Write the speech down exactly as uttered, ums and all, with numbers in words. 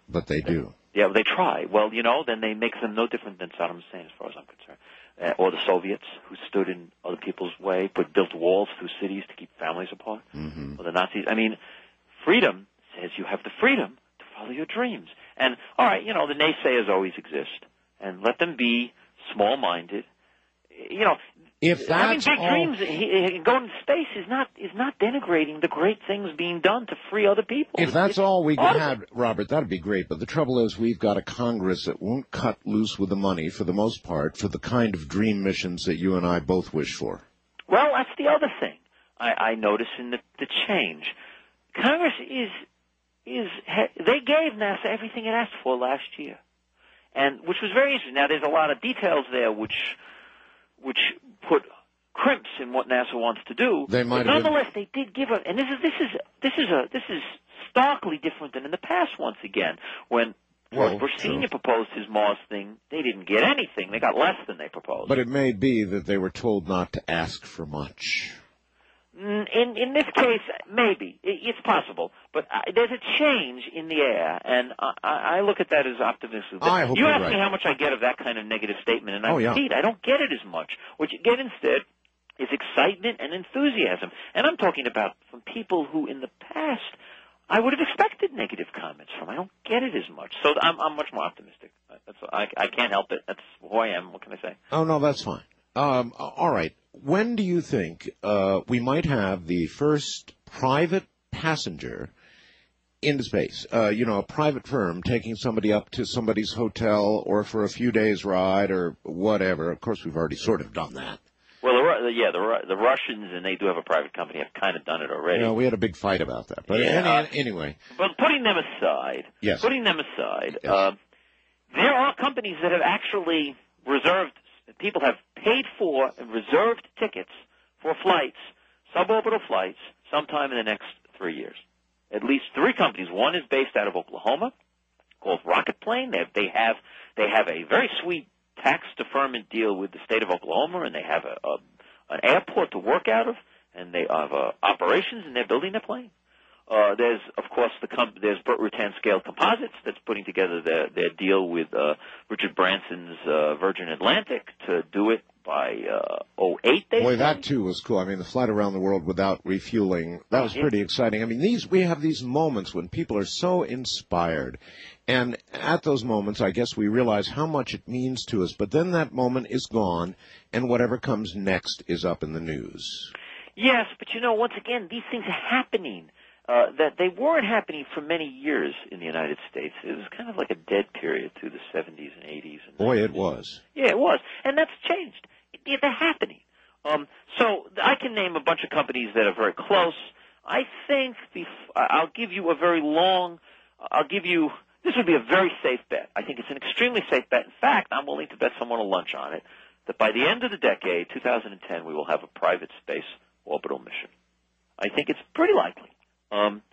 But they do. Yeah, they try. Well, you know, then they make them no different than Saddam Hussein, as far as I'm concerned, uh, or the Soviets, who stood in other people's way, put built walls through cities to keep families apart, mm-hmm. or the Nazis. I mean, freedom says you have the freedom to follow your dreams. And all right, you know, the naysayers always exist, and let them be small-minded. You know, if having big all... dreams, he, going to space is not is not denigrating the great things being done to free other people. If that's it's all we awesome. had, Robert, that'd be great. But the trouble is, we've got a Congress that won't cut loose with the money, for the most part, for the kind of dream missions that you and I both wish for. Well, that's the other thing I, I notice in the, the change. Congress is is they gave NASA everything it asked for last year, and which was very interesting. Now, there's a lot of details there which. which put crimps in what NASA wants to do. They might but nonetheless, been... they did give a, and this is this is this is a this is starkly different than in the past. Once again, when well, George Bush Senior proposed his Mars thing, they didn't get anything; they got less than they proposed. But it may be that they were told not to ask for much. In in this case, maybe it's possible, but uh, there's a change in the air, and I, I look at that as optimistic. I hope you you're ask right. me how much I get of that kind of negative statement, and I oh, yeah. indeed I don't get it as much. What you get instead is excitement and enthusiasm, and I'm talking about from people who, in the past, I would have expected negative comments from. I don't get it as much, so I'm I'm much more optimistic. That's I I can't help it. That's who I am. What can I say? Oh no, that's fine. Um, all right. When do you think uh, we might have the first private passenger into space? Uh, you know, a private firm taking somebody up to somebody's hotel or for a few days' ride or whatever. Of course, we've already sort of done that. Well, the, yeah, the, the Russians, and they do have a private company, have kind of done it already. You know, we had a big fight about that. But yeah. any, anyway. But putting them aside, yes. putting them aside, yes. uh, there are companies that have actually reserved, people have paid for and reserved tickets for flights, suborbital flights, sometime in the next three years. At least three companies. One is based out of Oklahoma, called Rocket Plane. They have, they have, they have a very sweet tax deferment deal with the state of Oklahoma, and they have a, a an airport to work out of, and they have uh, operations, and they're building their plane. Uh, there's, of course, the comp- there's Burt Rutan Scale Composites that's putting together their, their deal with uh, Richard Branson's uh, Virgin Atlantic to do it by uh, oh eight. They Boy, say. that too was cool. I mean, the flight around the world without refueling, that was pretty exciting. I mean, these we have these moments when people are so inspired. And at those moments, I guess we realize how much it means to us. But then that moment is gone, and whatever comes next is up in the news. Yes, but you know, once again, these things are happening. Uh, that they weren't happening for many years in the United States. It was kind of like a dead period through the seventies and eighties. And Boy, it was. Yeah, it was. And that's changed. It, they're happening. Um, so I can name a bunch of companies that are very close. I think the, I'll give you a very long, I'll give you, this would be a very safe bet. I think it's an extremely safe bet. In fact, I'm willing to bet someone a lunch on it, that by the end of the decade, two thousand ten, we will have a private space orbital mission. I think it's pretty likely. Um,